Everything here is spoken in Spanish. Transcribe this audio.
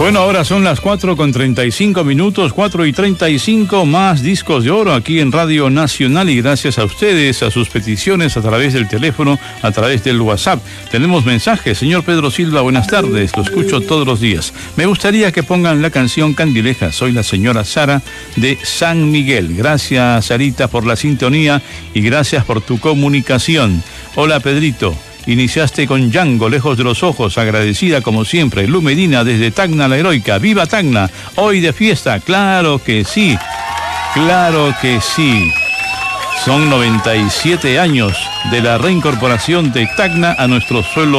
Bueno, ahora son las 4:35, 4:35, más discos de oro aquí en Radio Nacional, y gracias a ustedes, a sus peticiones a través del teléfono, a través del WhatsApp. Tenemos mensajes. Señor Pedro Silva, buenas tardes, lo escucho todos los días. Me gustaría que pongan la canción Candileja. Soy la señora Sara de San Miguel. Gracias, Sarita, por la sintonía y gracias por tu comunicación. Hola, Pedrito. Iniciaste con Django, Lejos de los Ojos, agradecida como siempre. Lu Medina desde Tacna la Heroica. ¡Viva Tacna! Hoy de fiesta, claro que sí, claro que sí. Son 97 años de la reincorporación de Tacna a nuestro suelo